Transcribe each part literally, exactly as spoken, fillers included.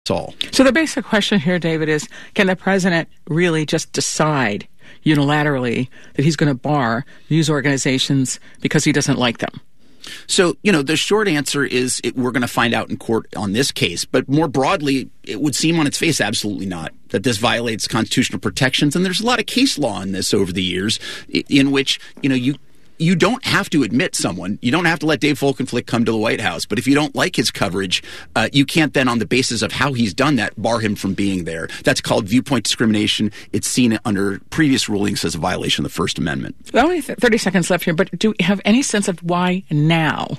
all. So the basic question here, David, is can the president really just decide unilaterally that he's going to bar news organizations because he doesn't like them? So, you know, the short answer is it, we're going to find out in court on this case. But more broadly, it would seem on its face absolutely not, that this violates constitutional protections. And there's a lot of case law on this over the years in which, you know, you you don't have to admit someone. You don't have to let Dave Folkenflik come to the White House. But if you don't like his coverage, uh, you can't then, on the basis of how he's done that, bar him from being there. That's called viewpoint discrimination. It's seen under previous rulings as a violation of the First Amendment. Only thirty seconds left here, but do you have any sense of why now?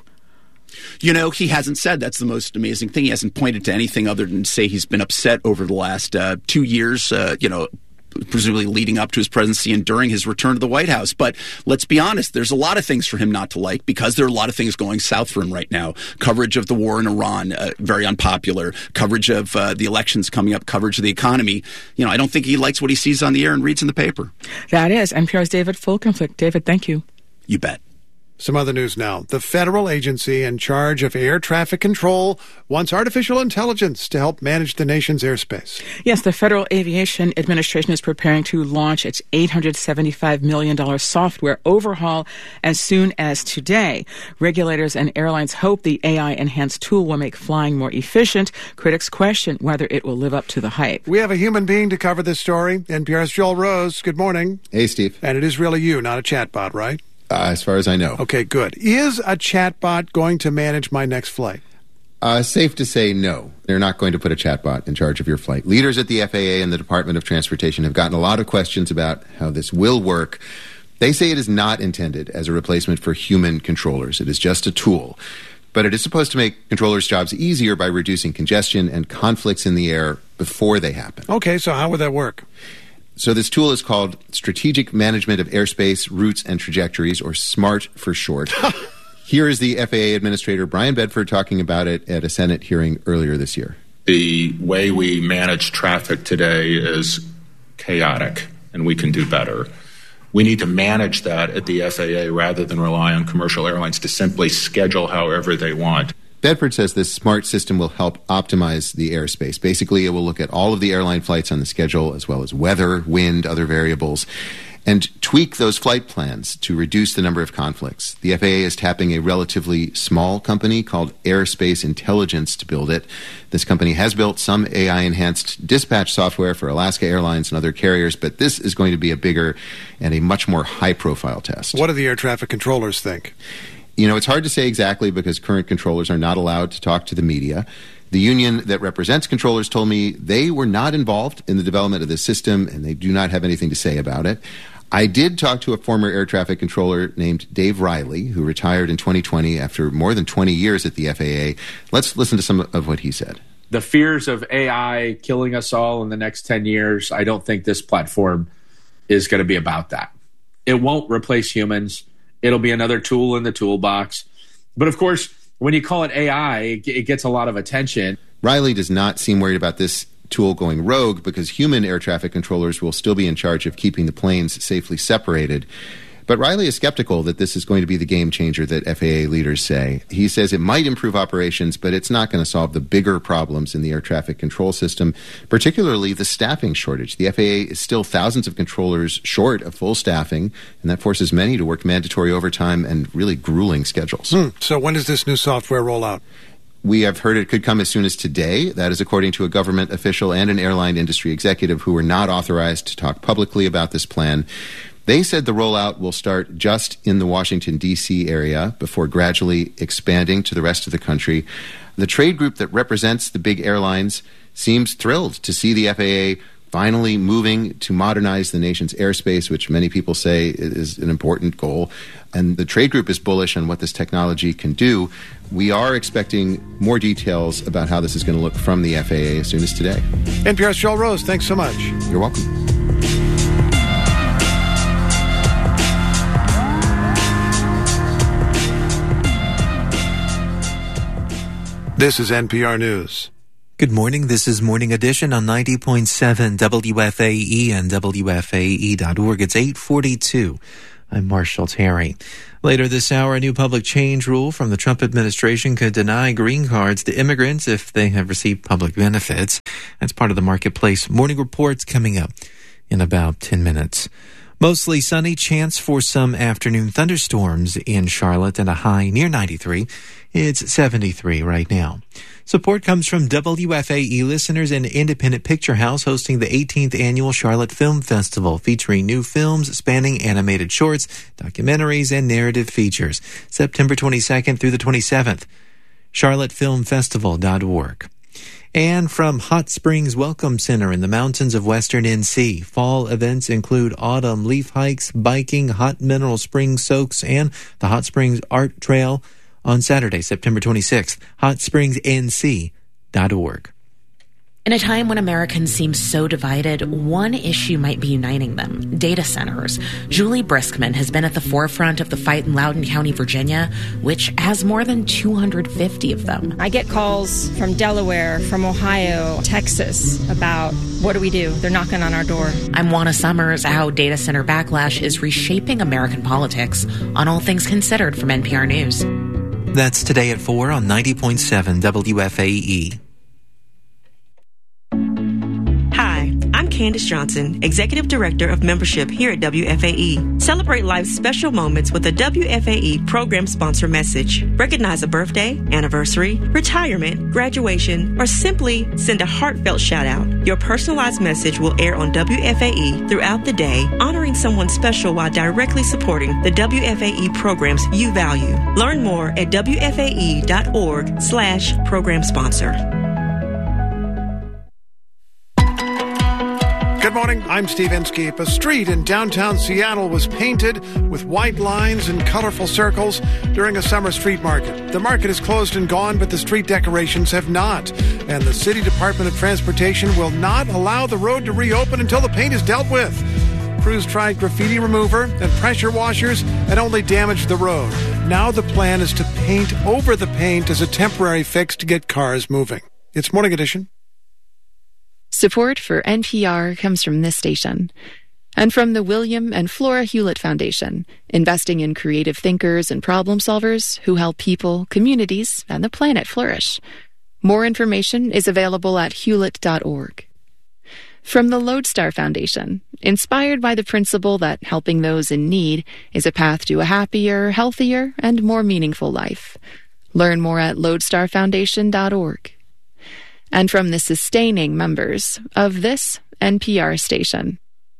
You know, he hasn't said. That's the most amazing thing. He hasn't pointed to anything other than to say he's been upset over the last uh, two years, uh, you know, presumably leading up to his presidency and during his return to the White House. But let's be honest, there's a lot of things for him not to like because there are a lot of things going south for him right now. Coverage of the war in Iran, uh, very unpopular. Coverage of uh, the elections coming up, coverage of the economy. You know, I don't think he likes what he sees on the air and reads in the paper. That is N P R's David Folkenflik. David, thank you. You bet. Some other news now. The federal agency in charge of air traffic control wants artificial intelligence to help manage the nation's airspace. Yes, the Federal Aviation Administration is preparing to launch its eight hundred seventy-five million dollars software overhaul as soon as today. Regulators and airlines hope the A I-enhanced tool will make flying more efficient. Critics question whether it will live up to the hype. We have a human being to cover this story. N P R's Joel Rose. Good morning. Hey, Steve. And it is really you, not a chatbot, right? Uh, as far as I know. Okay, good. Is a chatbot going to manage my next flight? Uh, safe to say no. They're not going to put a chatbot in charge of your flight. Leaders at the F A A and the Department of Transportation have gotten a lot of questions about how this will work. They say it is not intended as a replacement for human controllers. It is just a tool. But it is supposed to make controllers' jobs easier by reducing congestion and conflicts in the air before they happen. Okay, so how would that work? So this tool is called Strategic Management of Airspace, Routes, and Trajectories, or SMART for short. Here is the F A A Administrator Brian Bedford talking about it at a Senate hearing earlier this year. The way we manage traffic today is chaotic, and we can do better. We need to manage that at the F A A rather than rely on commercial airlines to simply schedule however they want. Bedford says this SMART system will help optimize the airspace. Basically, it will look at all of the airline flights on the schedule, as well as weather, wind, other variables, and tweak those flight plans to reduce the number of conflicts. The F A A is tapping a relatively small company called Airspace Intelligence to build it. This company has built some A I-enhanced dispatch software for Alaska Airlines and other carriers, but this is going to be a bigger and a much more high-profile test. What do the air traffic controllers think? You know, it's hard to say exactly because current controllers are not allowed to talk to the media. The union that represents controllers told me they were not involved in the development of this system and they do not have anything to say about it. I did talk to a former air traffic controller named Dave Riley, who retired in twenty twenty after more than twenty years at the F A A. Let's listen to some of what he said. The fears of A I killing us all in the next ten years, I don't think this platform is going to be about that. It won't replace humans. It'll be another tool in the toolbox. But of course, when you call it A I, it gets a lot of attention. Riley does not seem worried about this tool going rogue because human air traffic controllers will still be in charge of keeping the planes safely separated. But Riley is skeptical that this is going to be the game changer that F A A leaders say. He says it might improve operations, but it's not going to solve the bigger problems in the air traffic control system, particularly the staffing shortage. The F A A is still thousands of controllers short of full staffing, and that forces many to work mandatory overtime and really grueling schedules. Hmm. So when does this new software roll out? We have heard it could come as soon as today. That is according to a government official and an airline industry executive who were not authorized to talk publicly about this plan. They said the rollout will start just in the Washington, D C area before gradually expanding to the rest of the country. The trade group that represents the big airlines seems thrilled to see the F A A finally moving to modernize the nation's airspace, which many people say is an important goal. And the trade group is bullish on what this technology can do. We are expecting more details about how this is going to look from the F A A as soon as today. N P R's Joel Rose, thanks so much. You're welcome. This is N P R News. Good morning. This is Morning Edition on ninety point seven W F A E and W F A E dot org. It's eight forty-two. I'm Marshall Terry. Later this hour, a new public change rule from the Trump administration could deny green cards to immigrants if they have received public benefits. That's part of the Marketplace Morning Reports coming up in about ten minutes. Mostly sunny, chance for some afternoon thunderstorms in Charlotte and a high near ninety-three. It's seventy-three right now. Support comes from W F A E listeners and Independent Picture House hosting the eighteenth Annual Charlotte Film Festival featuring new films spanning animated shorts, documentaries, and narrative features. September twenty-second through the twenty-seventh. charlotte film festival dot org. And from Hot Springs Welcome Center in the mountains of western N C, fall events include autumn leaf hikes, biking, hot mineral spring soaks, and the Hot Springs Art Trail on Saturday, September twenty-sixth. hot springs n c dot org. In a time when Americans seem so divided, one issue might be uniting them: data centers. Julie Briskman has been at the forefront of the fight in Loudoun County, Virginia, which has more than two hundred fifty of them. I get calls from Delaware, from Ohio, Texas about what do we do? They're knocking on our door. I'm Juana Summers. How data center backlash is reshaping American politics on All Things Considered from N P R News. That's today at four on ninety point seven W F A E. Hi, I'm Candace Johnson, Executive Director of Membership here at W F A E. Celebrate life's special moments with a W F A E program sponsor message. Recognize a birthday, anniversary, retirement, graduation, or simply send a heartfelt shout out. Your personalized message will air on W F A E throughout the day, honoring someone special while directly supporting the W F A E programs you value. Learn more at W F A E dot org slash program sponsor. Good morning, I'm Steve Inskeep. A street in downtown Seattle was painted with white lines and colorful circles during a summer street market. The market is closed and gone, but the street decorations have not. And the City Department of Transportation will not allow the road to reopen until the paint is dealt with. Crews tried graffiti remover and pressure washers and only damaged the road. Now the plan is to paint over the paint as a temporary fix to get cars moving. It's Morning Edition. Support for N P R comes from this station and from the William and Flora Hewlett Foundation, investing in creative thinkers and problem solvers who help people, communities, and the planet flourish. More information is available at hewlett dot org. From the Lodestar Foundation, inspired by the principle that helping those in need is a path to a happier, healthier, and more meaningful life. Learn more at lodestar foundation dot org. And from the sustaining members of this N P R station.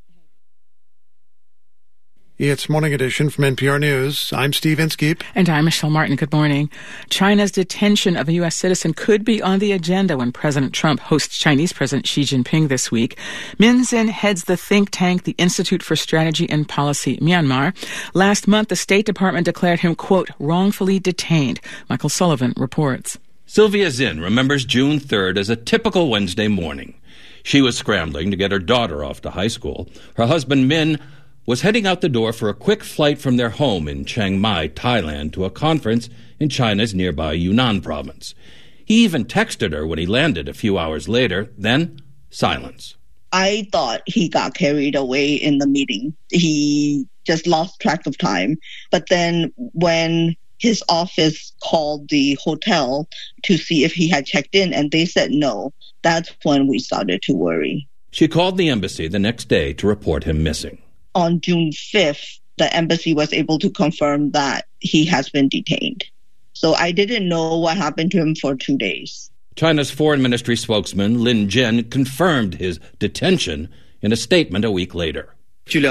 It's Morning Edition from N P R News. I'm Steve Inskeep. And I'm Michelle Martin. Good morning. China's detention of a U S citizen could be on the agenda when President Trump hosts Chinese President Xi Jinping this week. Min Zin heads the think tank, the Institute for Strategy and Policy Myanmar. Last month, the State Department declared him, quote, wrongfully detained. Michael Sullivan reports. Sylvia Zinn remembers June third as a typical Wednesday morning. She was scrambling to get her daughter off to high school. Her husband, Min, was heading out the door for a quick flight from their home in Chiang Mai, Thailand, to a conference in China's nearby Yunnan province. He even texted her when he landed a few hours later. Then, silence. I thought he got carried away in the meeting. He just lost track of time. But then when his office called the hotel to see if he had checked in, and they said no, that's when we started to worry. She called the embassy the next day to report him missing. On June fifth, the embassy was able to confirm that he has been detained. So I didn't know what happened to him for two days. China's foreign ministry spokesman Lin Jian confirmed his detention in a statement a week later. He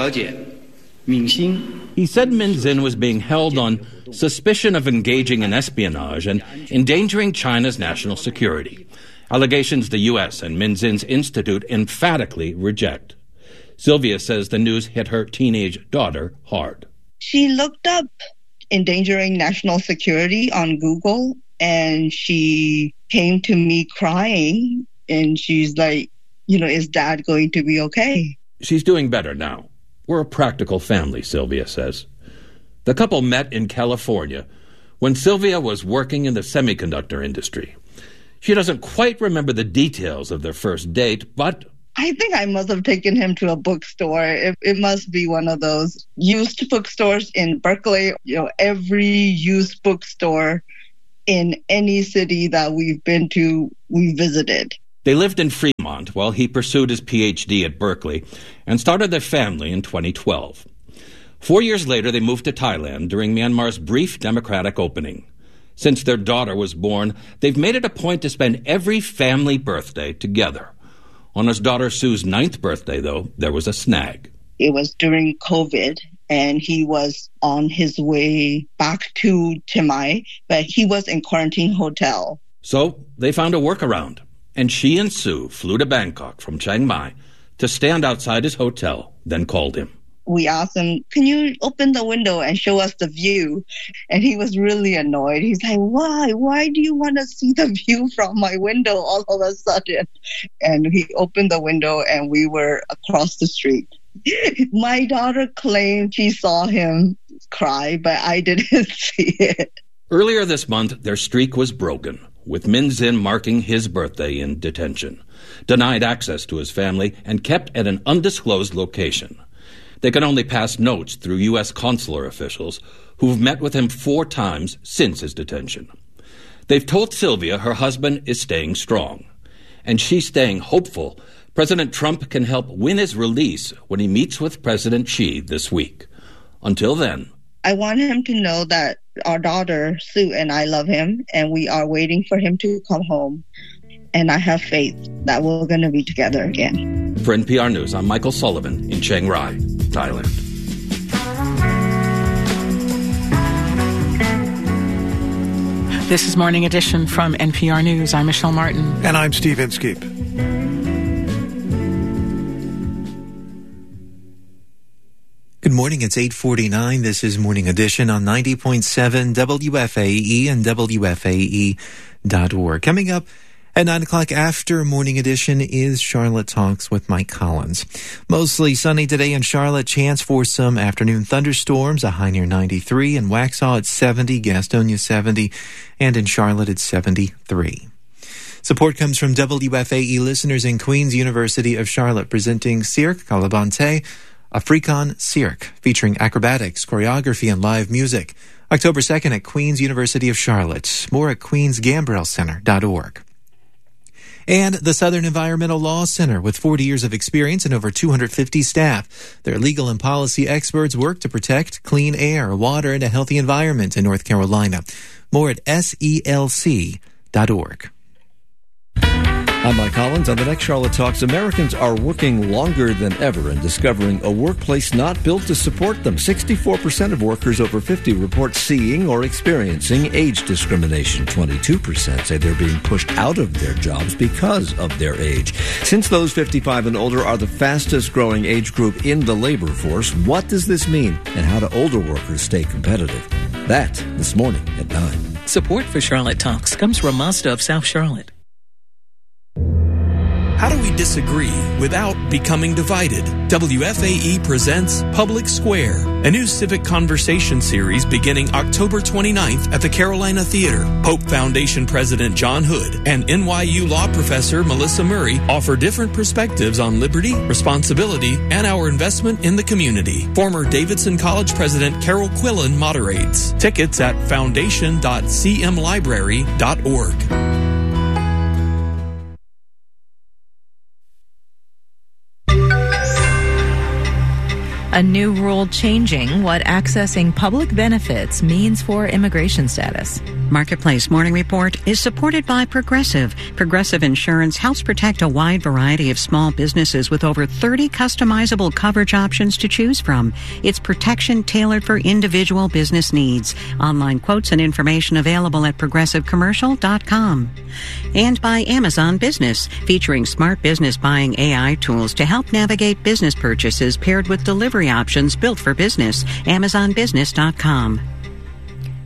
said Min Zin was being held on suspicion of engaging in espionage and endangering China's national security, allegations the U S and Min Zin's institute emphatically reject. Sylvia says the news hit her teenage daughter hard. She looked up endangering national security on Google, and she came to me crying, and she's like, you know, is Dad going to be okay? She's doing better now. We're a practical family, Sylvia says. The couple met in California when Sylvia was working in the semiconductor industry. She doesn't quite remember the details of their first date, but I think I must have taken him to a bookstore. It, it must be one of those used bookstores in Berkeley. You know, every used bookstore in any city that we've been to, we visited. They lived in Fremont while he pursued his P H D at Berkeley and started their family in twenty twelve. Four years later, they moved to Thailand during Myanmar's brief democratic opening. Since their daughter was born, they've made it a point to spend every family birthday together. On his daughter Sue's ninth birthday, though, there was a snag. It was during COVID, and he was on his way back to Chiang, but he was in quarantine hotel. So they found a workaround, and she and Sue flew to Bangkok from Chiang Mai to stand outside his hotel, then called him. We asked him, can you open the window and show us the view? And he was really annoyed. He's like, why? Why do you want to see the view from my window all of a sudden? And he opened the window and we were across the street. My daughter claimed she saw him cry, but I didn't see it. Earlier this month, their streak was broken, with Min Zin marking his birthday in detention, denied access to his family, and kept at an undisclosed location. They can only pass notes through U S consular officials who've met with him four times since his detention. They've told Sylvia her husband is staying strong, and she's staying hopeful President Trump can help win his release when he meets with President Xi this week. Until then, I want him to know that our daughter, Sue, and I love him, and we are waiting for him to come home. And I have faith that we're going to be together again. For N P R News, I'm Michael Sullivan in Chiang Rai, Thailand. This is Morning Edition from N P R News. I'm Michelle Martin. And I'm Steve Inskeep. Good morning. It's eight forty-nine. This is Morning Edition on ninety point seven W F A E and W F A E dot org. Coming up at nine o'clock after Morning Edition is Charlotte Talks with Mike Collins. Mostly sunny today in Charlotte. Chance for some afternoon thunderstorms. A high near ninety-three. In Waxhaw it's seventy. Gastonia seventy. And in Charlotte it's seventy-three. Support comes from W F A E listeners in Queen's University of Charlotte, presenting Cirque Calabante, African Cirque, featuring acrobatics, choreography, and live music. October second at Queen's University of Charlotte. More at queens gambrel center dot org. And the Southern Environmental Law Center, with forty years of experience and over two hundred fifty staff. Their legal and policy experts work to protect clean air, water, and a healthy environment in North Carolina. More at S E L C dot org. I'm Mike Collins. On the next Charlotte Talks, Americans are working longer than ever and discovering a workplace not built to support them. sixty-four percent of workers over fifty report seeing or experiencing age discrimination. twenty-two percent say they're being pushed out of their jobs because of their age. Since those fifty-five and older are the fastest growing age group in the labor force, what does this mean and how do older workers stay competitive? That this morning at nine. Support for Charlotte Talks comes from Mazda of South Charlotte. How do we disagree without becoming divided? W F A E presents Public Square, a new civic conversation series beginning October twenty-ninth at the Carolina Theater. Hope Foundation President John Hood and N Y U law professor Melissa Murray offer different perspectives on liberty, responsibility, and our investment in the community. Former Davidson College President Carol Quillen moderates. Tickets at foundation dot c m library dot org. A new rule changing what accessing public benefits means for immigration status. Marketplace Morning Report is supported by Progressive. Progressive Insurance helps protect a wide variety of small businesses with over thirty customizable coverage options to choose from. It's protection tailored for individual business needs. Online quotes and information available at progressive commercial dot com. And by Amazon Business, featuring smart business buying A I tools to help navigate business purchases paired with delivery options built for business. amazon business dot com.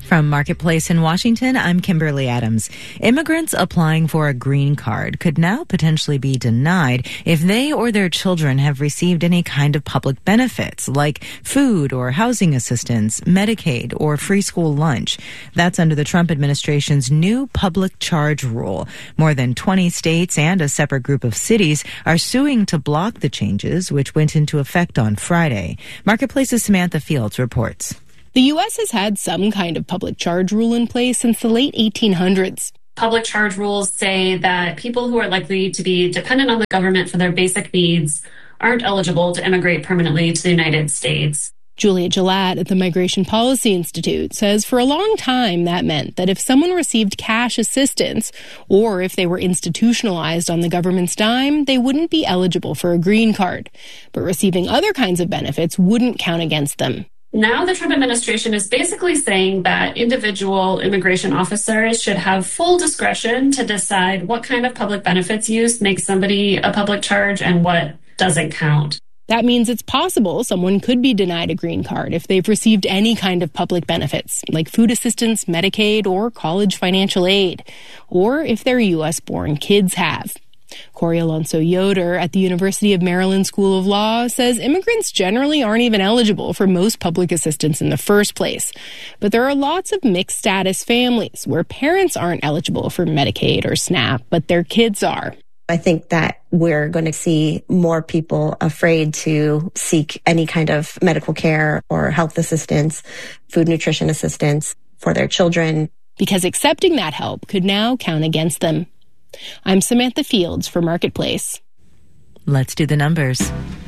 From Marketplace in Washington, I'm Kimberly Adams. Immigrants applying for a green card could now potentially be denied if they or their children have received any kind of public benefits, like food or housing assistance, Medicaid, or free school lunch. That's under the Trump administration's new public charge rule. More than twenty states and a separate group of cities are suing to block the changes, which went into effect on Friday. Marketplace's Samantha Fields reports. The U S has had some kind of public charge rule in place since the late eighteen hundreds. Public charge rules say that people who are likely to be dependent on the government for their basic needs aren't eligible to immigrate permanently to the United States. Julia Gillette at the Migration Policy Institute says for a long time that meant that if someone received cash assistance or if they were institutionalized on the government's dime, they wouldn't be eligible for a green card. But receiving other kinds of benefits wouldn't count against them. Now the Trump administration is basically saying that individual immigration officers should have full discretion to decide what kind of public benefits use makes somebody a public charge and what doesn't count. That means it's possible someone could be denied a green card if they've received any kind of public benefits, like food assistance, Medicaid, or college financial aid, or if their U S-born kids have. Corey Alonso Yoder at the University of Maryland School of Law says immigrants generally aren't even eligible for most public assistance in the first place. But there are lots of mixed status families where parents aren't eligible for Medicaid or SNAP, but their kids are. I think that we're going to see more people afraid to seek any kind of medical care or health assistance, food nutrition assistance for their children. Because accepting that help could now count against them. I'm Samantha Fields for Marketplace. Let's do the numbers.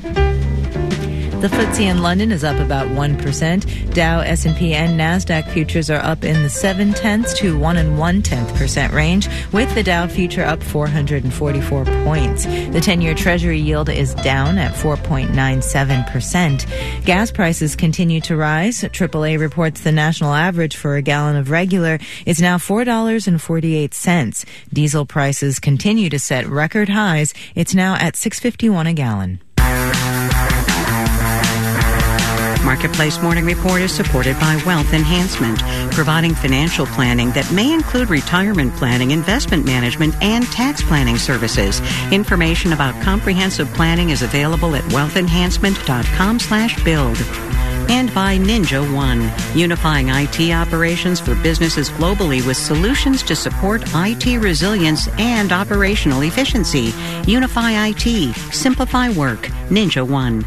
The F T S E in London is up about one percent. Dow, S and P, and NASDAQ futures are up in the seven tenths to one and one tenth percent range, with the Dow future up four hundred forty-four points. The ten-year Treasury yield is down at four point nine seven percent. Gas prices continue to rise. triple A reports the national average for a gallon of regular is now four dollars and forty-eight cents. Diesel prices continue to set record highs. It's now at six dollars and fifty-one cents a gallon. Marketplace Morning Report is supported by Wealth Enhancement, providing financial planning that may include retirement planning, investment management, and tax planning services. Information about comprehensive planning is available at wealth enhancement dot com slash build. And by Ninja One, unifying I T operations for businesses globally with solutions to support I T resilience and operational efficiency. Unify I T. Simplify work. Ninja One.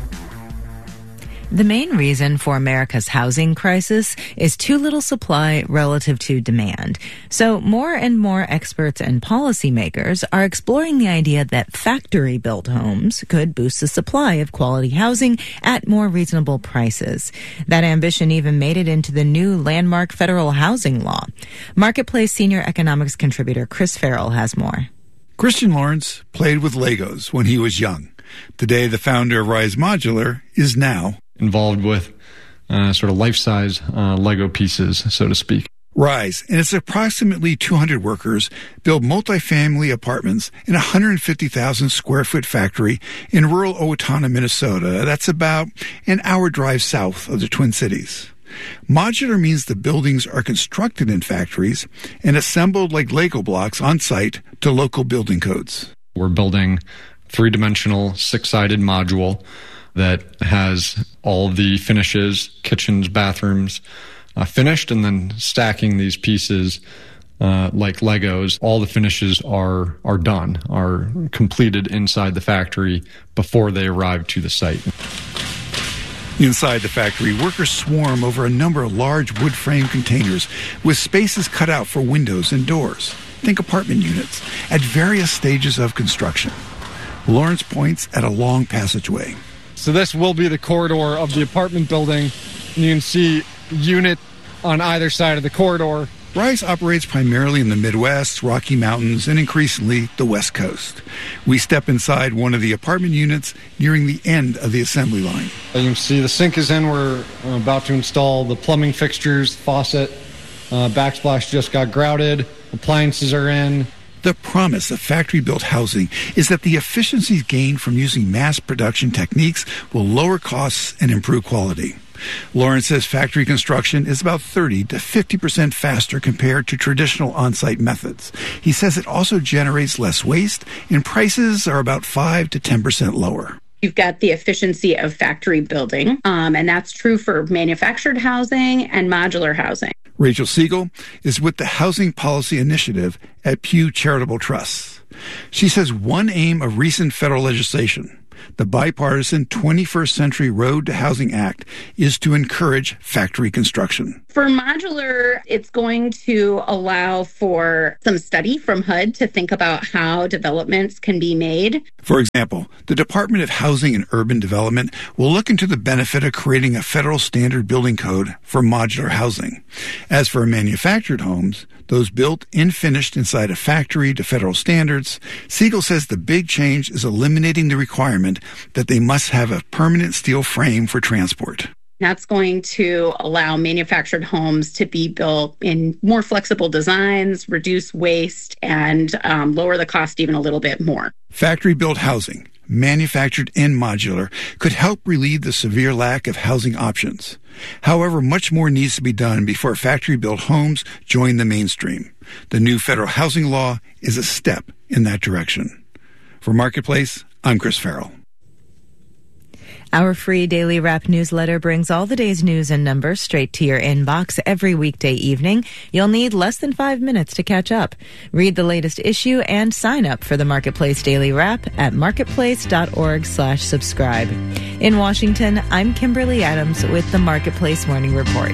The main reason for America's housing crisis is too little supply relative to demand. So more and more experts and policymakers are exploring the idea that factory-built homes could boost the supply of quality housing at more reasonable prices. That ambition even made it into the new landmark federal housing law. Marketplace senior economics contributor Chris Farrell has more. Christian Lawrence played with Legos when he was young. Today, the founder of Rise Modular is now involved with uh, sort of life-size uh, Lego pieces, so to speak. Rise and its approximately two hundred workers build multifamily apartments in a one hundred fifty thousand square foot factory in rural Owatonna, Minnesota. That's about an hour drive south of the Twin Cities. Modular means the buildings are constructed in factories and assembled like Lego blocks on site to local building codes. We're building three-dimensional, six-sided module that has all the finishes, kitchens, bathrooms, uh, finished, and then stacking these pieces uh, like Legos. All the finishes are are done, are completed inside the factory before they arrive to the site. Inside the factory, workers swarm over a number of large wood frame containers with spaces cut out for windows and doors. Think apartment units at various stages of construction. Lawrence points at a long passageway. So this will be the corridor of the apartment building. You can see unit on either side of the corridor. Rise operates primarily in the Midwest, Rocky Mountains, and increasingly the West Coast. We step inside one of the apartment units nearing the end of the assembly line. You can see the sink is in. We're about to install the plumbing fixtures, faucet, uh, backsplash just got grouted, appliances are in. The promise of factory-built housing is that the efficiencies gained from using mass production techniques will lower costs and improve quality. Lawrence says factory construction is about thirty to fifty percent faster compared to traditional on-site methods. He says it also generates less waste, and prices are about five to ten percent lower. You've got the efficiency of factory building, um, and that's true for manufactured housing and modular housing. Rachel Siegel is with the Housing Policy Initiative at Pew Charitable Trusts. She says one aim of recent federal legislation, the bipartisan twenty-first Century Road to Housing Act, is to encourage factory construction. For modular, it's going to allow for some study from H U D to think about how developments can be made. For example, the Department of Housing and Urban Development will look into the benefit of creating a federal standard building code for modular housing. As for manufactured homes, those built and finished inside a factory to federal standards, Siegel says the big change is eliminating the requirement that they must have a permanent steel frame for transport. That's going to allow manufactured homes to be built in more flexible designs, reduce waste, and um, lower the cost even a little bit more. Factory-built housing, manufactured and modular, could help relieve the severe lack of housing options. However, much more needs to be done before factory-built homes join the mainstream. The new federal housing law is a step in that direction. For Marketplace, I'm Chris Farrell. Our free daily wrap newsletter brings all the day's news and numbers straight to your inbox every weekday evening. You'll need less than five minutes to catch up. Read the latest issue and sign up for the Marketplace Daily Wrap at marketplace.org slash subscribe. In Washington, I'm Kimberly Adams with the Marketplace Morning Report.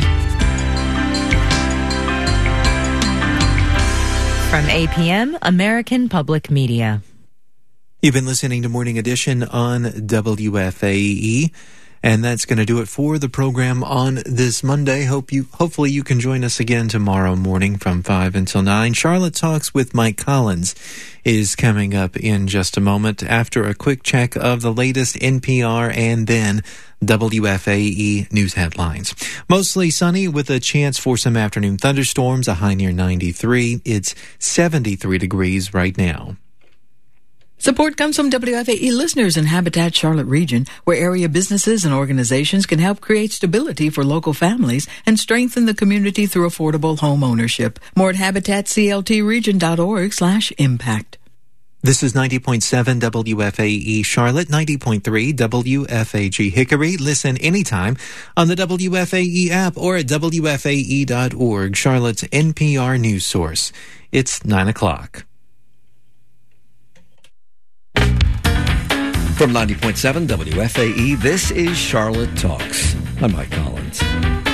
From A P M, American Public Media. You've been listening to Morning Edition on W F A E, and that's going to do it for the program on this Monday. Hope you, hopefully you can join us again tomorrow morning from five until nine. Charlotte Talks with Mike Collins is coming up in just a moment after a quick check of the latest N P R and then W F A E news headlines. Mostly sunny with a chance for some afternoon thunderstorms, a high near ninety-three. It's seventy-three degrees right now. Support comes from W F A E listeners in Habitat Charlotte region, where area businesses and organizations can help create stability for local families and strengthen the community through affordable home ownership. More at habitat c l t region dot org slash impact. This is ninety point seven W F A E Charlotte, ninety point three W F A G Hickory. Listen anytime on the W F A E app or at W F A E dot org, Charlotte's N P R news source. It's nine o'clock. From ninety point seven W F A E, this is Charlotte Talks. I'm Mike Collins.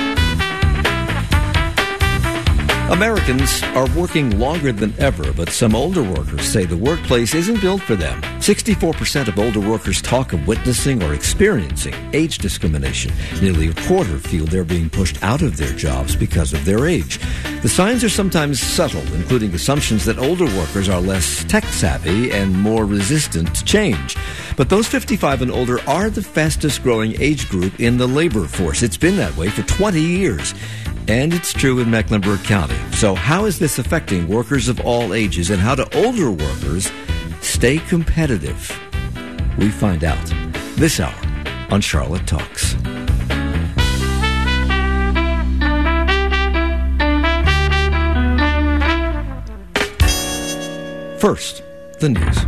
Americans are working longer than ever, but some older workers say the workplace isn't built for them. sixty-four percent of older workers talk of witnessing or experiencing age discrimination. Nearly a quarter feel they're being pushed out of their jobs because of their age. The signs are sometimes subtle, including assumptions that older workers are less tech-savvy and more resistant to change. But those fifty-five and older are the fastest-growing age group in the labor force. It's been that way for twenty years. And it's true in Mecklenburg County. So how is this affecting workers of all ages, and how do older workers stay competitive? We find out this hour on Charlotte Talks. First, the news.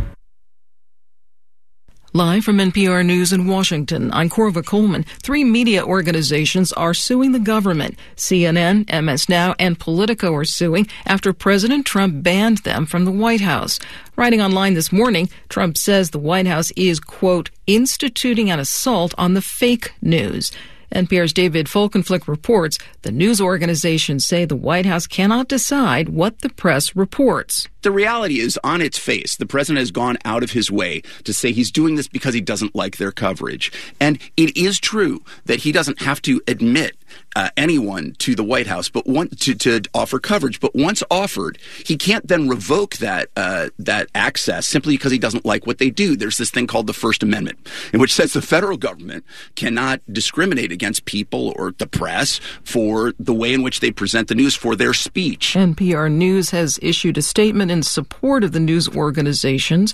Live from N P R News in Washington, I'm Corva Coleman. Three media organizations are suing the government. C N N, M S Now, and Politico are suing after President Trump banned them from the White House. Writing online this morning, Trump says the White House is, quote, instituting an assault on the fake news. N P R's David Folkenflik reports the news organizations say the White House cannot decide what the press reports. The reality is, on its face, the president has gone out of his way to say he's doing this because he doesn't like their coverage. And it is true that he doesn't have to admit uh, anyone to the White House but want to, to offer coverage. But once offered, he can't then revoke that uh, that access simply because he doesn't like what they do. There's this thing called the First Amendment, in which says the federal government cannot discriminate against people or the press for the way in which they present the news, for their speech. N P R News has issued a statement in support of the news organizations.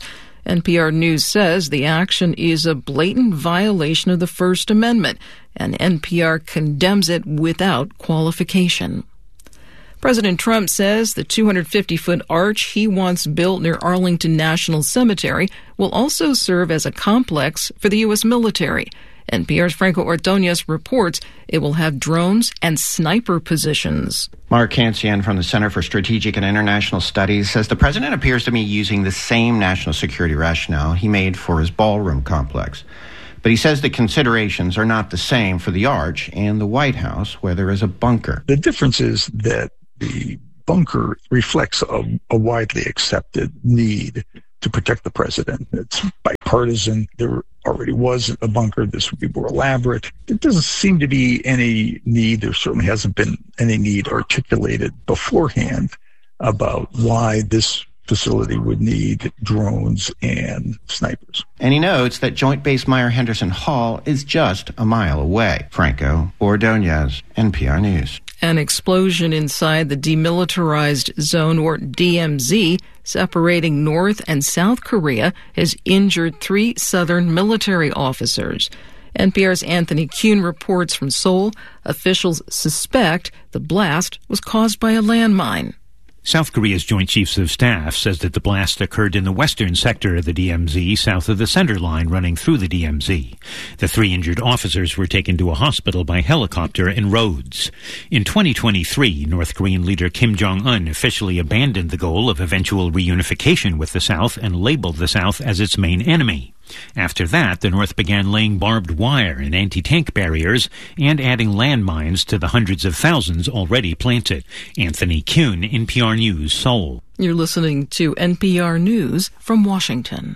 N P R News says the action is a blatant violation of the First Amendment, and N P R condemns it without qualification. President Trump says the two hundred fifty foot arch he wants built near Arlington National Cemetery will also serve as a complex for the U S military. N P R's Franco Ordonez reports it will have drones and sniper positions. Mark Cancian from the Center for Strategic and International Studies says the president appears to be using the same national security rationale he made for his ballroom complex. But he says the considerations are not the same for the arch and the White House, where there is a bunker. The difference is that the bunker reflects a, a widely accepted need to protect the president. It's bipartisan. There already was a bunker. This would be more elaborate. There doesn't seem to be any need. There certainly hasn't been any need articulated beforehand about why this facility would need drones and snipers. And he notes that Joint Base Meier-Henderson Hall is just a mile away. Franco Ordonez, N P R News. An explosion inside the Demilitarized Zone, or D M Z, separating North and South Korea, has injured three Southern military officers. N P R's Anthony Kuhn reports from Seoul. Officials suspect the blast was caused by a landmine. South Korea's Joint Chiefs of Staff says that the blast occurred in the western sector of the D M Z, south of the center line running through the D M Z. The three injured officers were taken to a hospital by helicopter in Rhodes. In twenty twenty-three, North Korean leader Kim Jong-un officially abandoned the goal of eventual reunification with the South and labeled the South as its main enemy. After that, the North began laying barbed wire and anti-tank barriers and adding landmines to the hundreds of thousands already planted. Anthony Kuhn, N P R News, Seoul. You're listening to N P R News from Washington.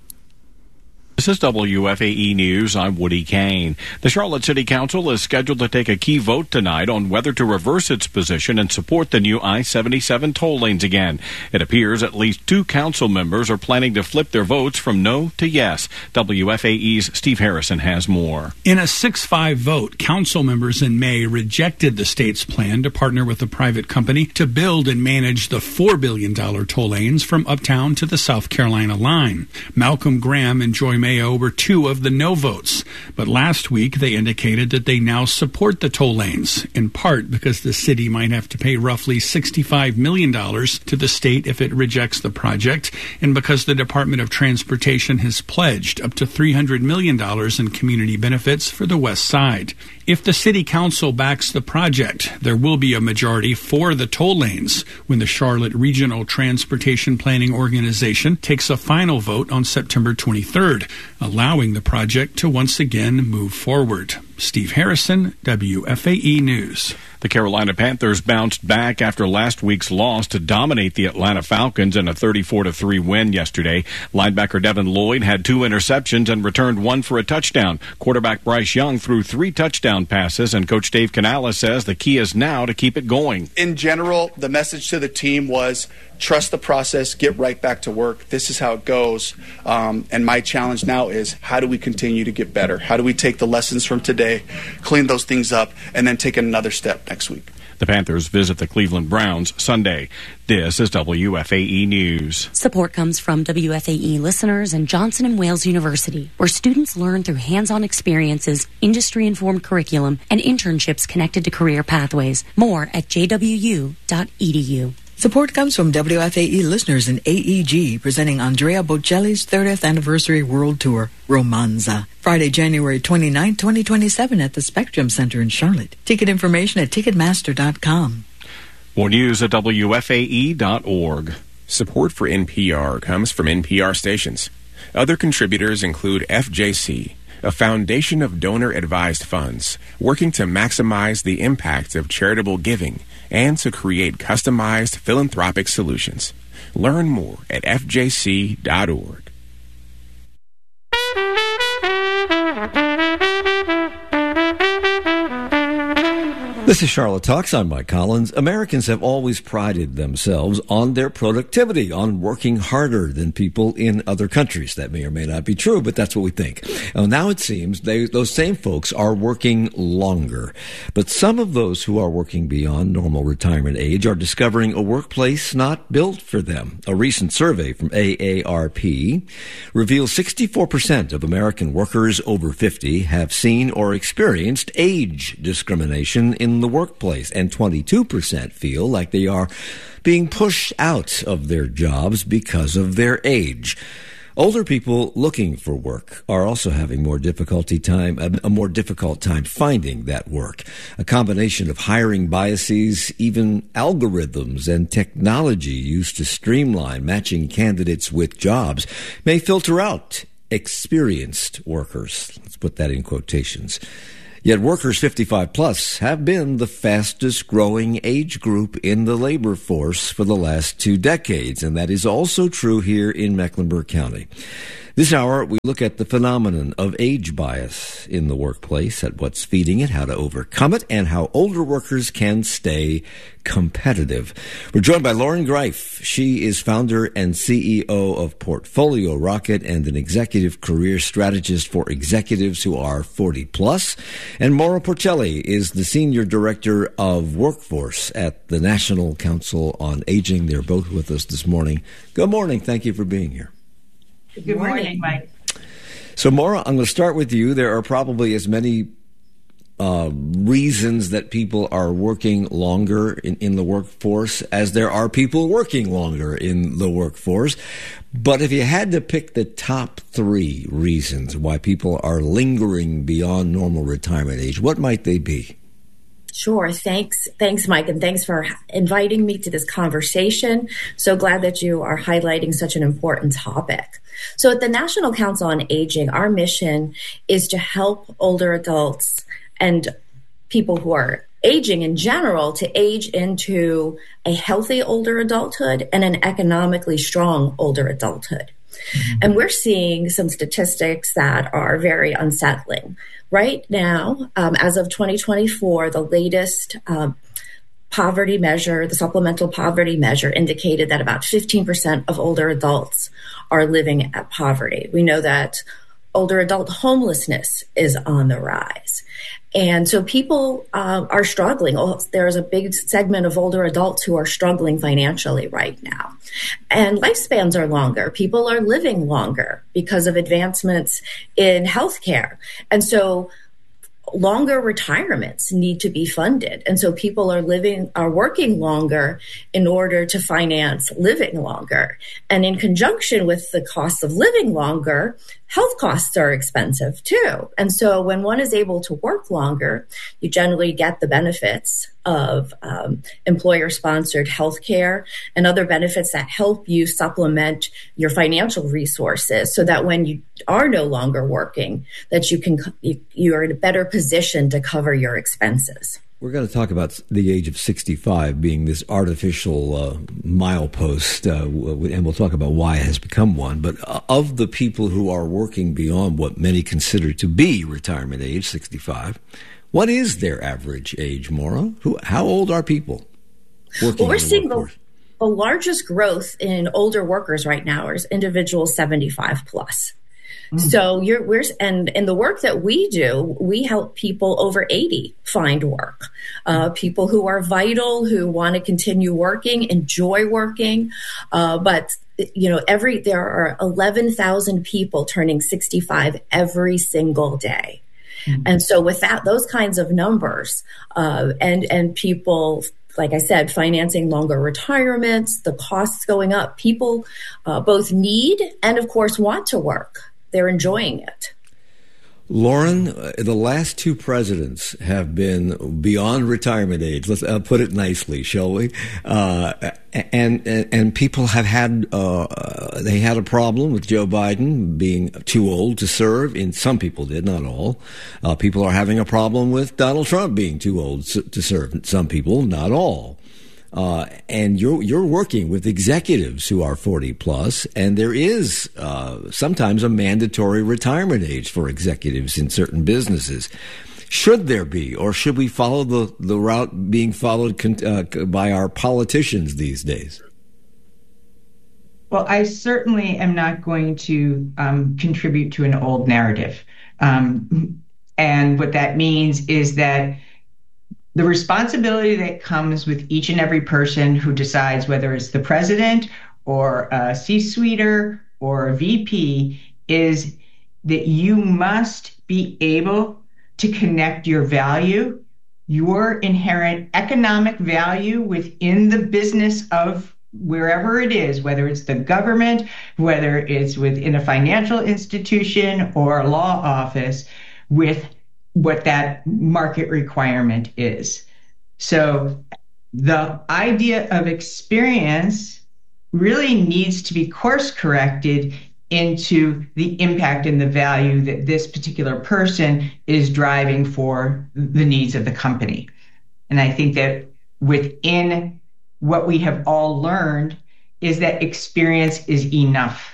This is W F A E News. I'm Woody Kane. The Charlotte City Council is scheduled to take a key vote tonight on whether to reverse its position and support the new I seventy-seven toll lanes again. It appears at least two council members are planning to flip their votes from no to yes. W F A E's Steve Harrison has more. In a six five vote, council members in May rejected the state's plan to partner with a private company to build and manage the four billion dollars toll lanes from Uptown to the South Carolina line. Malcolm Graham and Joy Mayo were two of the no votes, but last week they indicated that they now support the toll lanes, in part because the city might have to pay roughly sixty-five million dollars to the state if it rejects the project, and because the Department of Transportation has pledged up to three hundred million dollars in community benefits for the West Side. If the City Council backs the project, there will be a majority for the toll lanes when the Charlotte Regional Transportation Planning Organization takes a final vote on September twenty-third, allowing the project to once again move forward. Steve Harrison, W F A E News. The Carolina Panthers bounced back after last week's loss to dominate the Atlanta Falcons in a thirty-four to three win yesterday. Linebacker Devin Lloyd had two interceptions and returned one for a touchdown. Quarterback Bryce Young threw three touchdown passes, and Coach Dave Canales says the key is now to keep it going. In general, the message to the team was trust the process, get right back to work. This is how it goes. Um, and my challenge now is how do we continue to get better? How do we take the lessons from today, clean those things up, and then take another step next week? The Panthers visit the Cleveland Browns Sunday. This is W F A E News. Support comes from W F A E listeners and Johnson and Wales University, where students learn through hands-on experiences, industry-informed curriculum, and internships connected to career pathways. More at j w u dot e d u. Support comes from W F A E listeners in A E G, presenting Andrea Bocelli's thirtieth Anniversary World Tour, Romanza, Friday, January twenty-ninth, twenty twenty-seven at the Spectrum Center in Charlotte. Ticket information at ticketmaster dot com. More news at W F A E dot org. Support for N P R comes from N P R stations. Other contributors include F J C, a foundation of donor-advised funds working to maximize the impact of charitable giving and to create customized philanthropic solutions. Learn more at f j c dot org. This is Charlotte Talks. I'm Mike Collins. Americans have always prided themselves on their productivity, on working harder than people in other countries. That may or may not be true, but that's what we think. Well, now it seems they, those same folks are working longer. But some of those who are working beyond normal retirement age are discovering a workplace not built for them. A recent survey from A A R P reveals sixty-four percent of American workers over fifty have seen or experienced age discrimination in the workplace, and twenty-two percent feel like they are being pushed out of their jobs because of their age. Older people looking for work are also having more difficulty time, a more difficult time finding that work. A combination of hiring biases, even algorithms and technology used to streamline matching candidates with jobs may filter out experienced workers. Let's put that in quotations. Yet workers fifty-five plus have been the fastest growing age group in the labor force for the last two decades, and that is also true here in Mecklenburg County. This hour, we look at the phenomenon of age bias in the workplace, at what's feeding it, how to overcome it, and how older workers can stay competitive. We're joined by Lauren Greif. She is founder and C E O of Portfolio Rocket and an executive career strategist for executives who are forty plus. And Maura Porcelli is the senior director of workforce at the National Council on Aging. They're both with us this morning. Good morning. Thank you for being here. Good morning, Mike. So, Maura, I'm going to start with you. There are probably as many uh, reasons that people are working longer in, in the workforce as there are people working longer in the workforce. But if you had to pick the top three reasons why people are lingering beyond normal retirement age, what might they be? Sure. Thanks. Thanks, Mike. And thanks for inviting me to this conversation. So glad that you are highlighting such an important topic. So at the National Council on Aging, our mission is to help older adults and people who are aging in general to age into a healthy older adulthood and an economically strong older adulthood. Mm-hmm. And we're seeing some statistics that are very unsettling. Right now, um, as of twenty twenty-four, the latest um, poverty measure, the supplemental poverty measure, indicated that about fifteen percent of older adults are living at poverty. We know that older adult homelessness is on the rise. And so people uh, are struggling. There's a big segment of older adults who are struggling financially right now. And lifespans are longer. People are living longer because of advancements in healthcare. And so longer retirements need to be funded. And so people are living, are working longer in order to finance living longer. And in conjunction with the cost of living longer, health costs are expensive too. And so when one is able to work longer, you generally get the benefits of um, employer-sponsored health care and other benefits that help you supplement your financial resources so that when you are no longer working, that you can you, you are in a better position to cover your expenses. We're going to talk about the age of sixty-five being this artificial uh, milepost, uh, and we'll talk about why it has become one. But of the people who are working beyond what many consider to be retirement age, sixty-five, what is their average age, Maura? Who, how old are people working? Well, we're seeing the, the largest growth in older workers right now is individuals seventy-five plus. So you're, we're, and in the work that we do, we help people over eighty find work. Uh, people who are vital, who want to continue working, enjoy working. Uh, but, you know, every, there are eleven thousand people turning sixty-five every single day. Mm-hmm. And so with that, those kinds of numbers, uh, and, and people, like I said, financing longer retirements, the costs going up, people, uh, both need and of course want to work. They're enjoying it. Lauren, uh, the last two presidents have been beyond retirement age. Let's uh, put it nicely, shall we? Uh, and, and and people have had uh, they had a problem with Joe Biden being too old to serve. And some people did, not all. Uh, people are having a problem with Donald Trump being too old to serve. Some people, not all. Uh, and you're you're working with executives who are forty plus, and there is uh, sometimes a mandatory retirement age for executives in certain businesses. Should there be, or should we follow the, the route being followed uh, by our politicians these days? Well, I certainly am not going to um, contribute to an old narrative. Um, and what that means is that the responsibility that comes with each and every person who decides whether it's the president or a C-suiter or a V P is that you must be able to connect your value, your inherent economic value within the business of wherever it is, whether it's the government, whether it's within a financial institution or a law office, with what that market requirement is. So the idea of experience really needs to be course corrected into the impact and the value that this particular person is driving for the needs of the company. And I think that within what we have all learned is that experience is enough.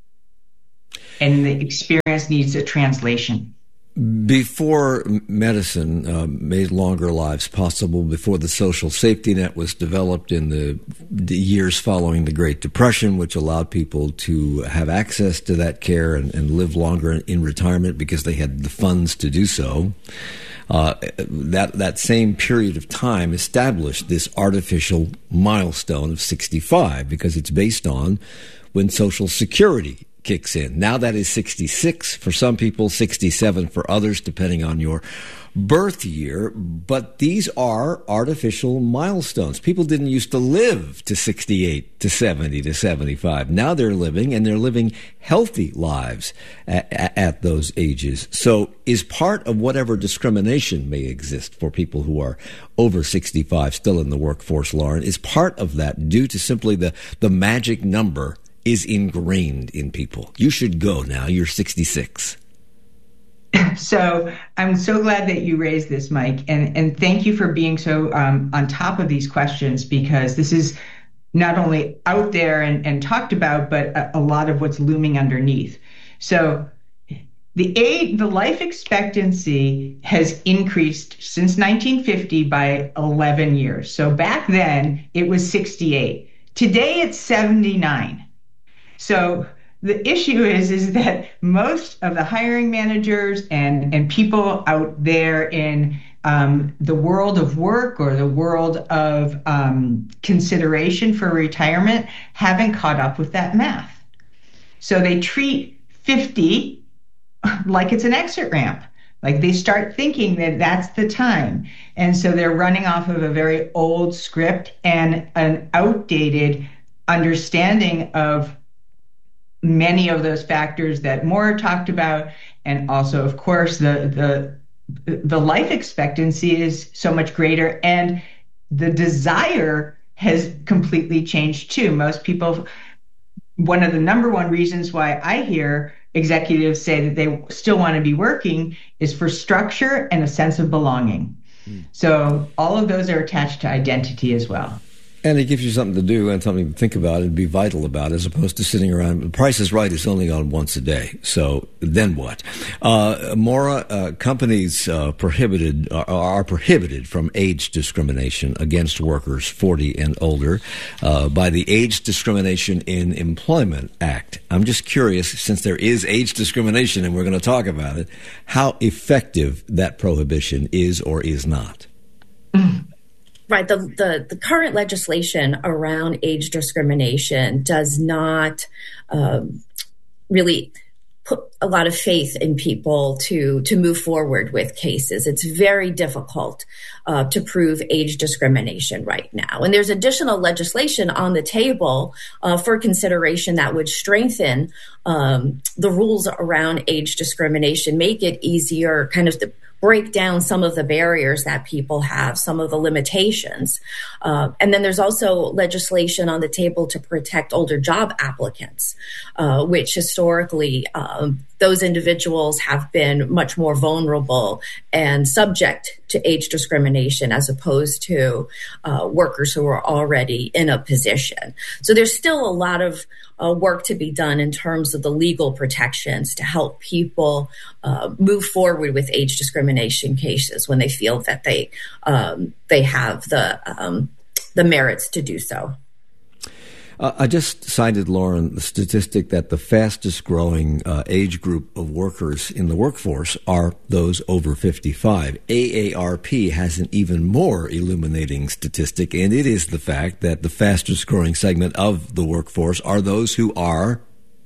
And the experience needs a translation. Before medicine uh, made longer lives possible, before the social safety net was developed in the, the years following the Great Depression, which allowed people to have access to that care and, and live longer in, in retirement because they had the funds to do so, uh, that, that same period of time established this artificial milestone of sixty-five because it's based on when Social Security kicks in. Now that is sixty-six for some people, sixty-seven for others, depending on your birth year. But these are artificial milestones. People didn't used to live to sixty-eight, to seventy, to seventy-five. Now they're living, and they're living healthy lives at, at those ages. So is part of whatever discrimination may exist for people who are over sixty-five, still in the workforce, Lauren, is part of that due to simply the, the magic number is ingrained in people? You should go now. You're sixty-six. So I'm so glad that you raised this, Mike. And, and thank you for being so um, on top of these questions, because this is not only out there and, and talked about, but a, a lot of what's looming underneath. So the age, the life expectancy has increased since nineteen fifty by eleven years. So back then it was sixty-eight. Today it's seventy-nine. So the issue is, is that most of the hiring managers and, and people out there in um, the world of work or the world of um, consideration for retirement haven't caught up with that math. So they treat fifty like it's an exit ramp. Like they start thinking that that's the time. And so they're running off of a very old script and an outdated understanding of many of those factors that Maura talked about, and also, of course, the the the life expectancy is so much greater, and the desire has completely changed too. Most people, one of the number one reasons why I hear executives say that they still want to be working is for structure and a sense of belonging. Mm. So all of those are attached to identity as well. And it gives you something to do and something to think about and be vital about, as opposed to sitting around. The Price is Right is only on once a day. So then what? Uh, Maura, uh, companies uh, prohibited are, are prohibited from age discrimination against workers forty and older uh, by the Age Discrimination in Employment Act. I'm just curious, since there is age discrimination and we're going to talk about it, how effective that prohibition is or is not. Right. The, the, the current legislation around age discrimination does not um, really put a lot of faith in people to, to move forward with cases. It's very difficult uh, to prove age discrimination right now. And there's additional legislation on the table uh, for consideration that would strengthen um, the rules around age discrimination, make it easier, kind of the break down some of the barriers that people have, some of the limitations. Uh, and then there's also legislation on the table to protect older job applicants, uh, which historically um, those individuals have been much more vulnerable and subject to age discrimination as opposed to uh, workers who are already in a position. So there's still a lot of uh, work to be done in terms of the legal protections to help people uh, move forward with age discrimination cases when they feel that they um, they have the um, the merits to do so. Uh, I just cited, Lauren, the statistic that the fastest growing uh, age group of workers in the workforce are those over fifty-five. A A R P has an even more illuminating statistic, and it is the fact that the fastest growing segment of the workforce are those who are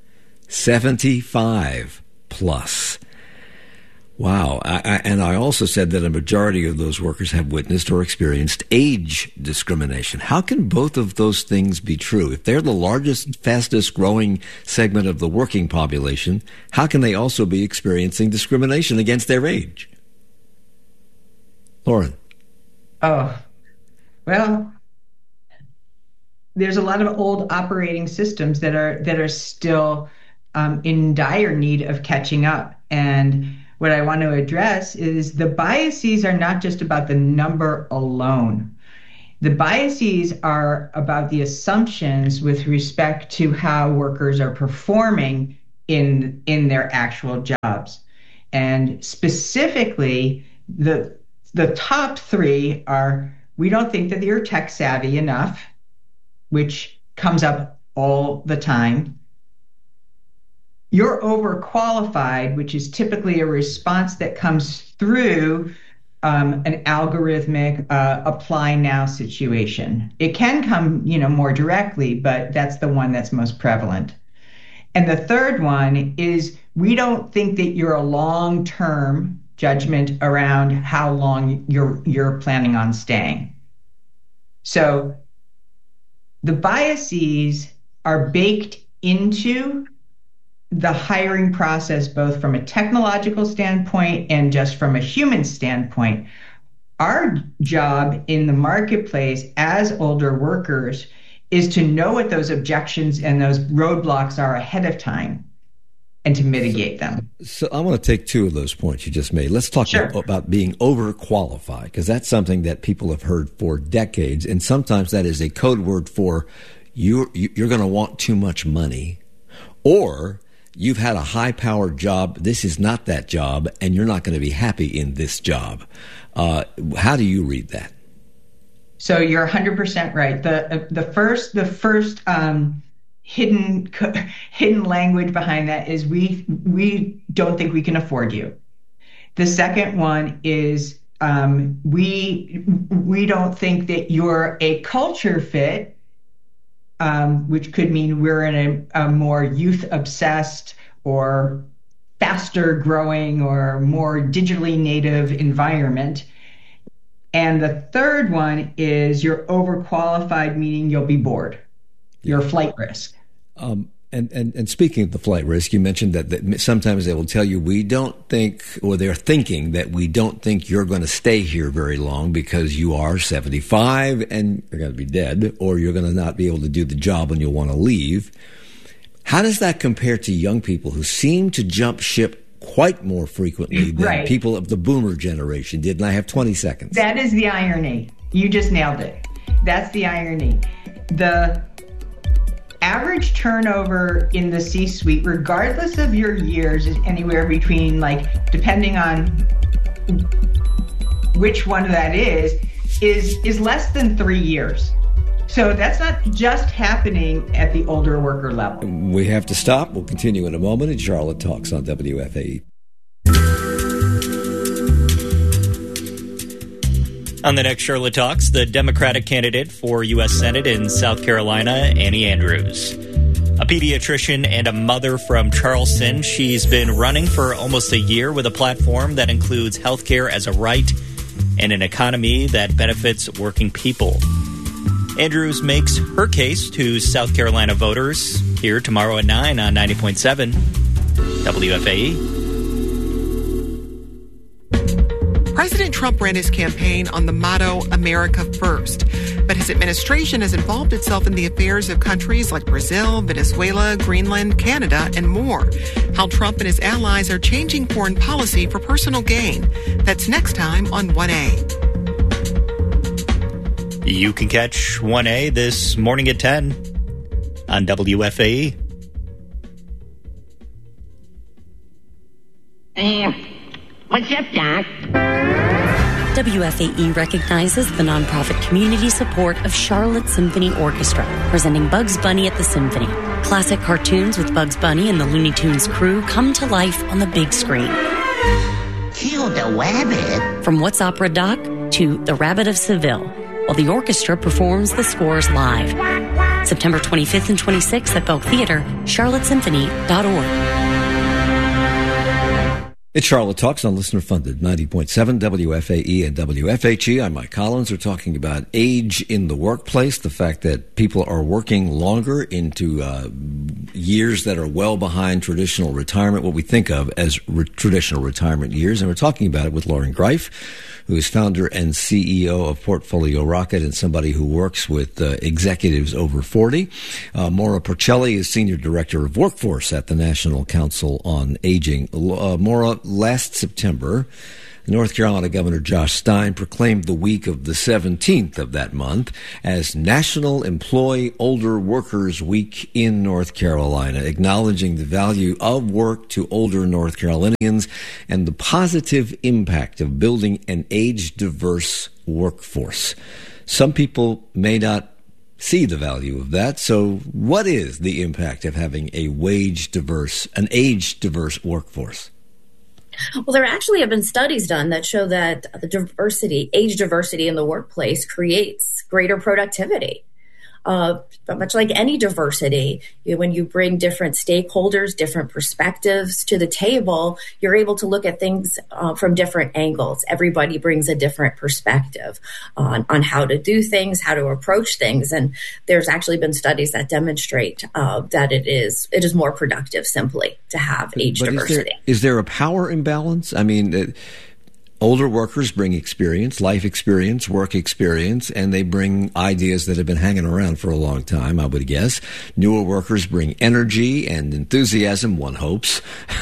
seventy-five plus. Wow. I, I, and I also said that a majority of those workers have witnessed or experienced age discrimination. How can both of those things be true? If they're the largest, fastest growing segment of the working population, how can they also be experiencing discrimination against their age? Lauren. Oh, well, there's a lot of old operating systems that are that are still um, in dire need of catching up. And what I want to address is the biases are not just about the number alone. The biases are about the assumptions with respect to how workers are performing in, in their actual jobs. And specifically, the, the top three are, we don't think that you're tech savvy enough, which comes up all the time. You're overqualified, which is typically a response that comes through um, an algorithmic uh, apply now situation. It can come, you know, more directly, but that's the one that's most prevalent. And the third one is we don't think that you're a long-term judgment around how long you're you're planning on staying. So the biases are baked into the hiring process, both from a technological standpoint and just from a human standpoint. Our job in the marketplace as older workers is to know what those objections and those roadblocks are ahead of time and to mitigate them. So I want to take two of those points you just made. Let's talk sure. about being overqualified, because that's something that people have heard for decades, and sometimes that is a code word for you're, you're going to want too much money, or you've had a high-powered job, this is not that job, and you're not going to be happy in this job. Uh, how do you read that? So you're one hundred percent right. The the first the first um, hidden hidden language behind that is we we don't think we can afford you. The second one is um, we we don't think that you're a culture fit. Um, which could mean we're in a, a more youth-obsessed or faster-growing or more digitally native environment. And the third one is you're overqualified, meaning you'll be bored. You're a flight risk. Um, and, and, and speaking of the flight risk, you mentioned that, that sometimes they will tell you, we don't think, or they're thinking that we don't think you're going to stay here very long because you are seventy-five and you're going to be dead, or you're going to not be able to do the job and you'll want to leave. How does that compare to young people who seem to jump ship quite more frequently than right. people of the boomer generation did? And I have twenty seconds. That is the irony. You just nailed it. That's the irony. The average turnover in the C-suite, regardless of your years, is anywhere between, like, depending on which one that is, is is less than three years. So that's not just happening at the older worker level. We have to stop. We'll continue in a moment in Charlotte Talks on W F A E. On the next Charlotte Talks, the Democratic candidate for U S Senate in South Carolina, Annie Andrews. A pediatrician and a mother from Charleston, she's been running for almost a year with a platform that includes healthcare as a right and an economy that benefits working people. Andrews makes her case to South Carolina voters here tomorrow at nine on ninety point seven W F A E. President Trump ran his campaign on the motto, America First. but his administration has involved itself in the affairs of countries like Brazil, Venezuela, Greenland, Canada, and more. How Trump and his allies are changing foreign policy for personal gain. That's next time on one A. You can catch one A this morning at ten on W F A E. Uh, what's up, Doc? W F A E recognizes the nonprofit community support of Charlotte Symphony Orchestra, presenting Bugs Bunny at the Symphony. Classic cartoons with Bugs Bunny and the Looney Tunes crew come to life on the big screen. Kill the rabbit. From What's Opera Doc to The Rabbit of Seville, while the orchestra performs the scores live. September twenty-fifth and twenty-sixth at Belk Theater, charlotte symphony dot org. It's Charlotte Talks on listener-funded ninety point seven W F A E and W F H E. I'm Mike Collins. We're talking about age in the workplace, the fact that people are working longer into uh, years that are well behind traditional retirement, what we think of as re- traditional retirement years. And we're talking about it with Lauren Greif, who is founder and C E O of Portfolio Rocket and somebody who works with uh, executives over forty. Uh, Maura Porcelli is Senior Director of Workforce at the National Council on Aging. Uh, Maura, last September, North Carolina Governor Josh Stein proclaimed the week of the seventeenth of that month as National Employ Older Workers Week in North Carolina, acknowledging the value of work to older North Carolinians and the positive impact of building an age-diverse workforce. Some people may not see the value of that. So what is the impact of having a wage-diverse, an age-diverse workforce? Well, there actually have been studies done that show that the diversity, age diversity in the workplace creates greater productivity. Uh, but much like any diversity, you know, when you bring different stakeholders, different perspectives to the table, you're able to look at things uh, from different angles. Everybody brings a different perspective on, on how to do things, how to approach things. And there's actually been studies that demonstrate uh, that it is it is more productive simply to have age but diversity. Is there, is there a power imbalance? I mean, uh, older workers bring experience, life experience, work experience, and they bring ideas that have been hanging around for a long time, I would guess. Newer workers bring energy and enthusiasm, one hopes,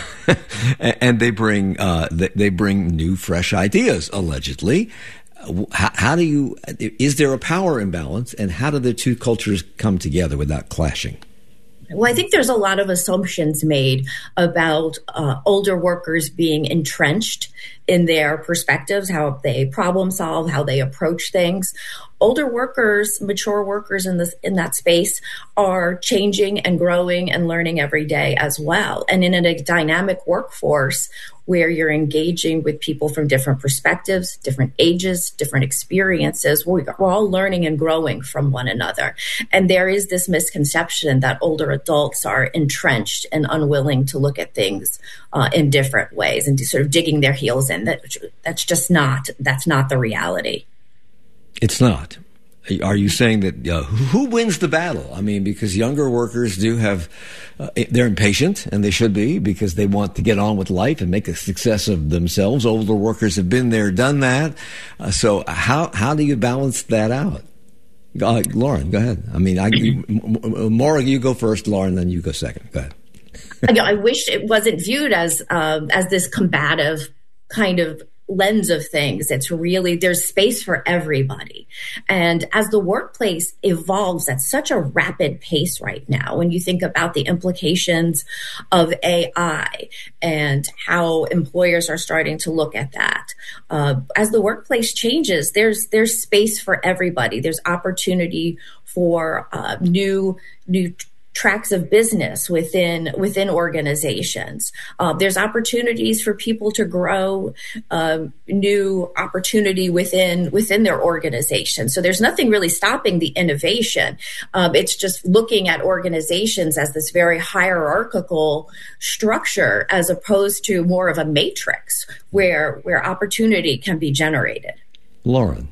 and they bring uh, they bring new, fresh ideas, allegedly. How, how do you? Is there a power imbalance, and how do the two cultures come together without clashing? Well, I think there's a lot of assumptions made about uh, older workers being entrenched in their perspectives, how they problem solve, how they approach things. Older workers, mature workers in this in that space are changing and growing and learning every day as well. And in a dynamic workforce where you're engaging with people from different perspectives, different ages, different experiences, we're all learning and growing from one another. And there is this misconception that older adults are entrenched and unwilling to look at things uh, in different ways and sort of digging their heels in. That, that's just not, that's not the reality. It's not. Are you saying that uh, who wins the battle? I mean, because younger workers do have, uh, they're impatient, and they should be, because they want to get on with life and make a success of themselves. Older workers have been there, done that. Uh, so how how do you balance that out? Uh, Lauren, go ahead. I mean, I, you, Maura, you go first, Lauren, then you go second. Go ahead. You know, I wish it wasn't viewed as um, as this combative kind of lens of things. It's really, there's space for everybody. And as the workplace evolves at such a rapid pace right now, when you think about the implications of A I and how employers are starting to look at that, uh, as the workplace changes, there's there's space for everybody. There's opportunity for uh, new new tracks of business within within organizations. Uh, there's opportunities for people to grow um, new opportunity within within their organization. So there's nothing really stopping the innovation. Um, it's just looking at organizations as this very hierarchical structure as opposed to more of a matrix where where opportunity can be generated. Lauren.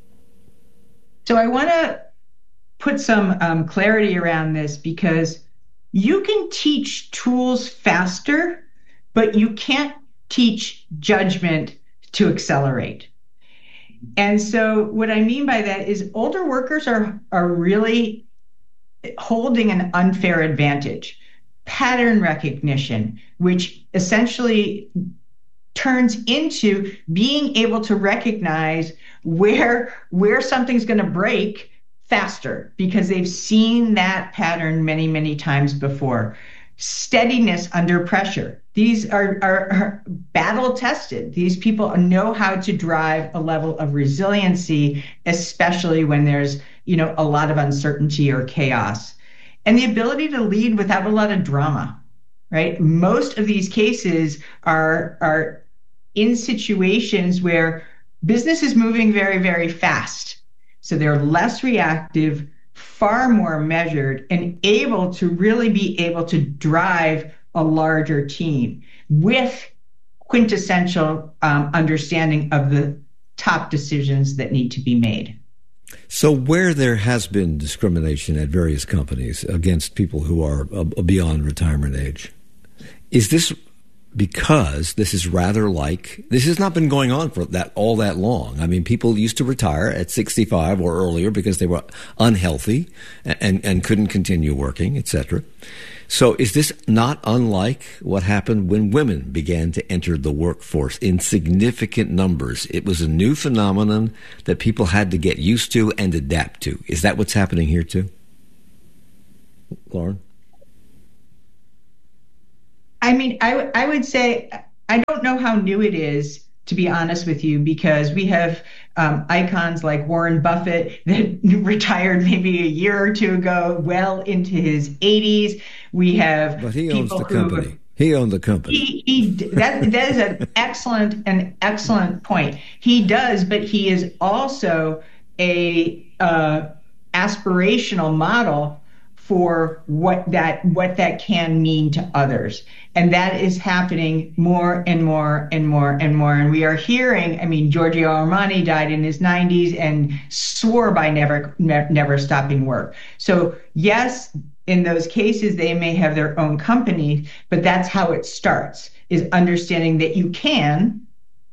So I want to put some um, clarity around this, because you can teach tools faster, but you can't teach judgment to accelerate. And so what I mean by that is older workers are, are really holding an unfair advantage. Pattern recognition, which essentially turns into being able to recognize where, where something's going to break faster because they've seen that pattern many, many times before. Steadiness under pressure. These are, are, are battle tested. These people know how to drive a level of resiliency, especially when there's, you know, a lot of uncertainty or chaos. And the ability to lead without a lot of drama, right? Most of these cases are, are in situations where business is moving very, very fast. So they're less reactive, far more measured, and able to really be able to drive a larger team with quintessential um, understanding of the top decisions that need to be made. So where there has been discrimination at various companies against people who are uh, beyond retirement age, is this because this is rather like, this has not been going on for that all that long. I mean, people used to retire at sixty-five or earlier because they were unhealthy and, and, and couldn't continue working, et cetera. So is this not unlike what happened when women began to enter the workforce in significant numbers? It was a new phenomenon that people had to get used to and adapt to. Is that what's happening here too? Lauren? I mean, I, w- I would say, I don't know how new it is, to be honest with you, because we have um, icons like Warren Buffett that retired maybe a year or two ago, well into his eighties. We have But he owns people the company. Who, he owned the company. He, he that that is an excellent an excellent point. He does, but he is also a uh, aspirational model for what that what that can mean to others. And that is happening more and more and more and more. And we are hearing, I mean, Giorgio Armani died in his nineties and swore by never ne- never stopping work. So yes, in those cases, they may have their own company, but that's how it starts, is understanding that you can,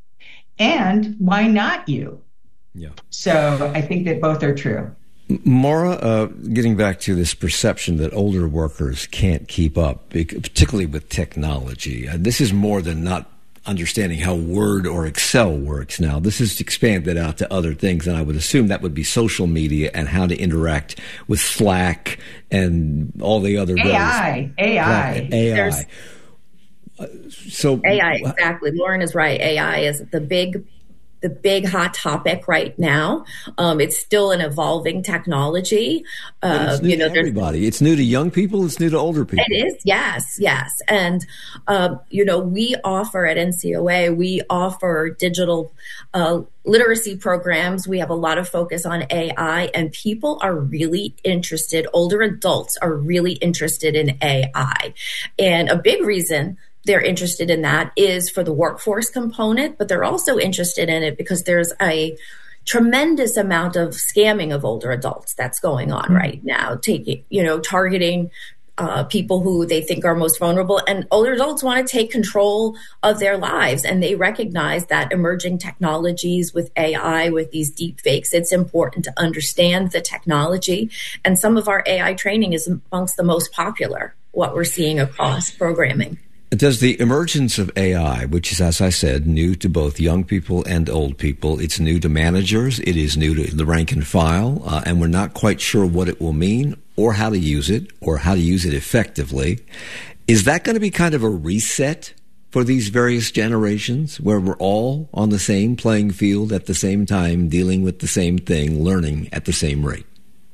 and why not you? Yeah. So I think that both are true. Maura, uh, getting back to this perception that older workers can't keep up, particularly with technology. Uh, this is more than not understanding how Word or Excel works now. This is expanded out to other things, and I would assume that would be social media and how to interact with Slack and all the other A I, A I, A I. Uh, so A I, exactly. Lauren is right. A I is the big the big hot topic right now. Um, it's still an evolving technology. Uh, it's new you know, to everybody. It's new to young people. It's new to older people. It is. Yes. Yes. And, um, you know, we offer at N C O A, we offer digital uh, literacy programs. We have a lot of focus on A I, and people are really interested. Older adults are really interested in A I. And a big reason they're interested in that is for the workforce component, but they're also interested in it because there's a tremendous amount of scamming of older adults that's going on right now, taking, you know, targeting uh, people who they think are most vulnerable. And older adults want to take control of their lives, and they recognize that emerging technologies with A I, with these deep fakes, it's important to understand the technology. And some of our A I training is amongst the most popular, what we're seeing across programming. Does the emergence of A I, which is, as I said, new to both young people and old people, it's new to managers, it is new to the rank and file, uh, and we're not quite sure what it will mean or how to use it or how to use it effectively. Is that going to be kind of a reset for these various generations where we're all on the same playing field at the same time, dealing with the same thing, learning at the same rate?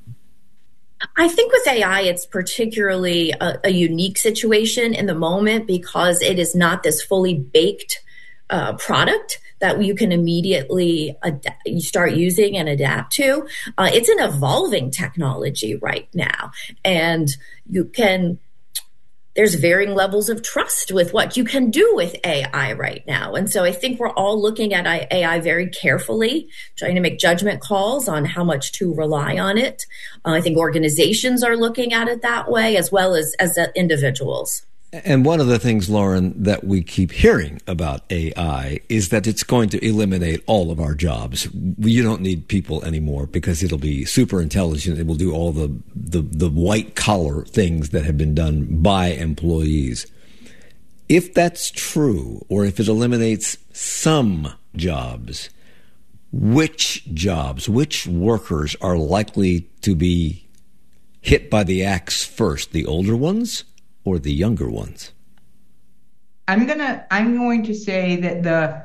I think with A I, it's particularly a, a unique situation in the moment because it is not this fully baked uh, product that you can immediately ad- you start using and adapt to. Uh, it's an evolving technology right now, and you can. There's varying levels of trust with what you can do with A I right now. And so I think we're all looking at A I very carefully, trying to make judgment calls on how much to rely on it. Uh, I think organizations are looking at it that way, as well as, as individuals. And one of the things, Lauren, that we keep hearing about A I is that it's going to eliminate all of our jobs. You don't need people anymore because it'll be super intelligent. It will do all the, the, the white collar things that have been done by employees. If that's true, or if it eliminates some jobs, which jobs, which workers are likely to be hit by the axe first, the older ones or the younger ones? I'm gonna I'm going to say that the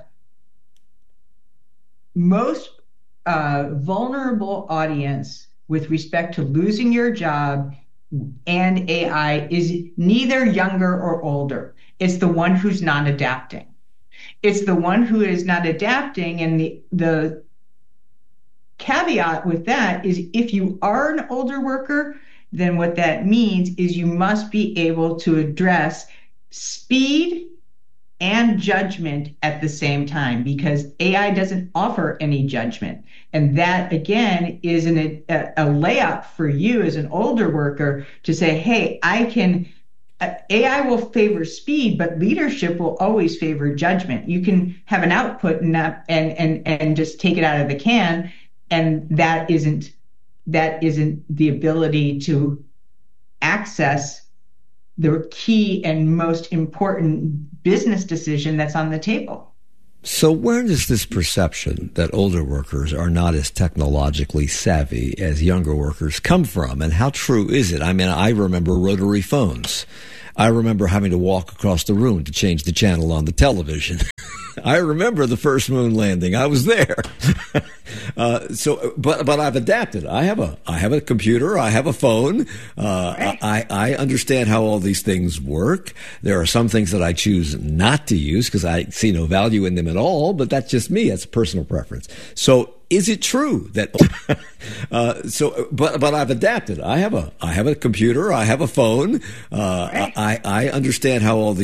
most uh, vulnerable audience with respect to losing your job and A I is neither younger or older. It's the one who's not adapting. It's the one who is not adapting, and the the caveat with that is if you are an older worker, then what that means is you must be able to address speed and judgment at the same time, because A I doesn't offer any judgment. And that, again, is an, a, a layup for you as an older worker to say, hey, I can, uh, A I will favor speed, but leadership will always favor judgment. You can have an output and, not, and, and, and just take it out of the can, and that isn't, that isn't the ability to access the key and most important business decision that's on the table. So where does this perception that older workers are not as technologically savvy as younger workers come from, and how true is it? I mean, I remember rotary phones. I remember having to walk across the room to change the channel on the television. I remember the first moon landing. I was there. uh, so, but but I've adapted. I have a I have a computer. I have a phone. Uh, right. I I understand how all these things work. There are some things that I choose not to use because I see no value in them at all. But that's just me. That's a personal preference. So, is it true that? uh, so, but but I've adapted. I have a I have a computer. I have a phone. Uh, right. I I understand how all these